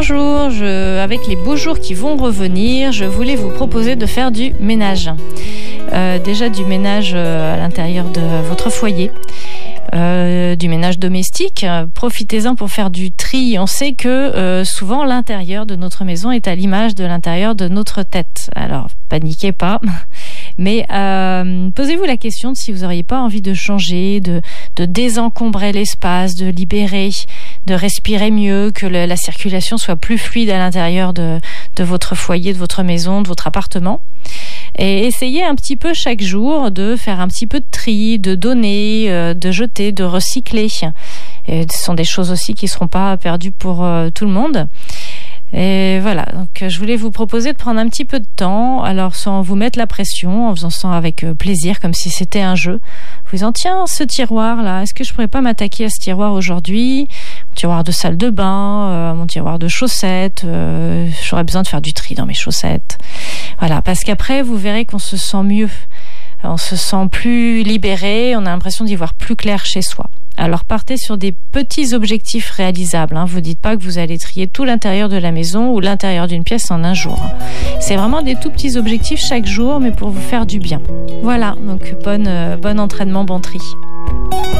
Bonjour, avec les beaux jours qui vont revenir, je voulais vous proposer de faire du ménage. Déjà du ménage à l'intérieur de votre foyer. Du ménage domestique, profitez-en pour faire du tri. On sait que souvent l'intérieur de notre maison est à l'image de l'intérieur de notre tête. Alors paniquez pas, mais posez-vous la question de si vous n'auriez pas envie de changer, de désencombrer l'espace, de libérer, de respirer mieux, que la circulation soit plus fluide à l'intérieur de votre foyer, de votre maison, de votre appartement. Et essayez un petit peu chaque jour de faire un petit peu de tri, de donner, de jeter, de recycler. Et ce sont des choses aussi qui ne seront pas perdues pour tout le monde. Et voilà, donc je voulais vous proposer de prendre un petit peu de temps, alors sans vous mettre la pression, en faisant ça avec plaisir, comme si c'était un jeu. Vous disant, tiens, ce tiroir-là, est-ce que je pourrais pas m'attaquer à ce tiroir aujourd'hui ? Mon tiroir de salle de bain, mon tiroir de chaussettes, j'aurais besoin de faire du tri dans mes chaussettes. Voilà, parce qu'après, vous verrez qu'on se sent mieux. On se sent plus libéré, on a l'impression d'y voir plus clair chez soi. Alors partez sur des petits objectifs réalisables. Vous dites pas que vous allez trier tout l'intérieur de la maison ou l'intérieur d'une pièce en un jour. C'est vraiment des tout petits objectifs chaque jour, mais pour vous faire du bien. Voilà, donc bon entraînement, bon tri.